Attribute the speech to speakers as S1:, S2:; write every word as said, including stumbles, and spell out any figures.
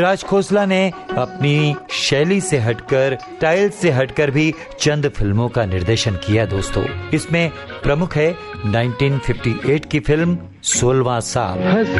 S1: राज खोसला ने अपनी शैली से हटकर, स्टाइल से हटकर भी चंद फिल्मों का निर्देशन किया दोस्तों। इसमें प्रमुख है उन्नीस सौ अट्ठावन की फिल्म सोलहवां साल।